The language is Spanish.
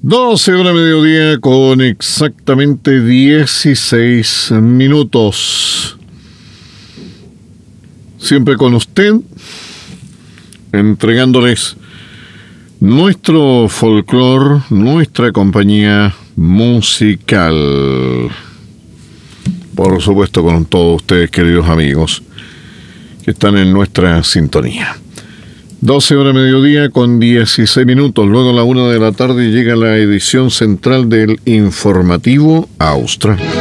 12 horas mediodía con exactamente 16 minutos. Siempre con usted, entregándoles nuestro folclore, nuestra compañía musical. Por supuesto con todos ustedes, queridos amigos, que están en nuestra sintonía. 12 horas mediodía con 16 minutos. Luego a la 1 de la tarde llega la edición central del Informativo Austral.